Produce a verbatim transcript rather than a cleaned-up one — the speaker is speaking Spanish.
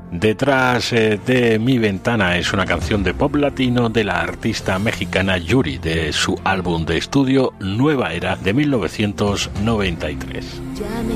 Detrás eh, de mi ventana es una canción de pop latino de la artista mexicana Yuri, de su álbum de estudio Nueva Era de mil novecientos noventa y tres. Ya me